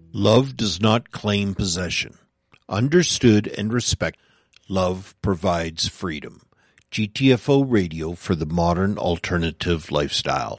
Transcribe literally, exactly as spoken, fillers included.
Love does not claim possession. Understood and respected, love provides freedom. G T F O Radio for the modern alternative lifestyle.